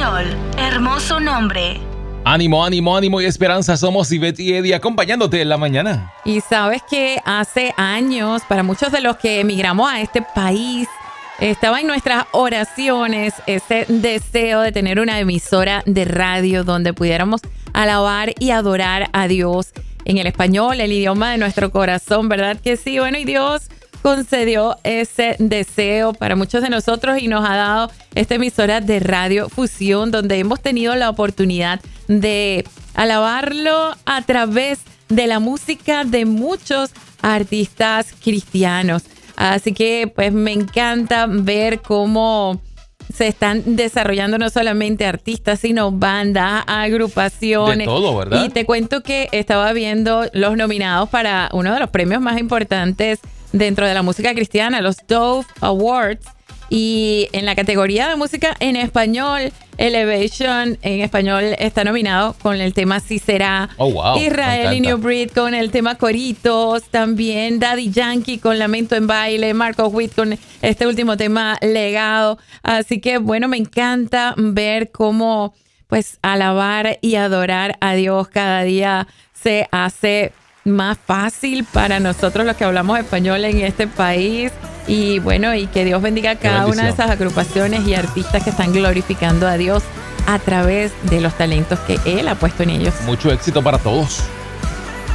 español. Hermoso nombre. Ánimo, ánimo, ánimo y esperanza. Somos Ivette y Eddie acompañándote en la mañana. Y sabes que hace años, para muchos de los que emigramos a este país, estaba en nuestras oraciones ese deseo de tener una emisora de radio donde pudiéramos alabar y adorar a Dios en el español, el idioma de nuestro corazón, ¿verdad que sí? Bueno, y Dios concedió ese deseo para muchos de nosotros y nos ha dado esta emisora de Radio Fusión, donde hemos tenido la oportunidad de alabarlo a través de la música de muchos artistas cristianos. Así que pues me encanta ver cómo se están desarrollando no solamente artistas, sino bandas, agrupaciones. De todo, ¿verdad? Y te cuento que estaba viendo los nominados para uno de los premios más importantes dentro de la música cristiana, los Dove Awards. Y en la categoría de música en español, Elevation en español está nominado con el tema Si Será. Oh, wow. Israel y New Breed con el tema Coritos. También Daddy Yankee con Lamento en Baile. Marco Witt con este último tema Legado. Así que bueno, me encanta ver cómo pues alabar y adorar a Dios cada día se hace más fácil para nosotros los que hablamos español en este país. Y bueno, y que Dios bendiga a cada una de esas agrupaciones y artistas que están glorificando a Dios a través de los talentos que Él ha puesto en ellos. Mucho éxito para todos.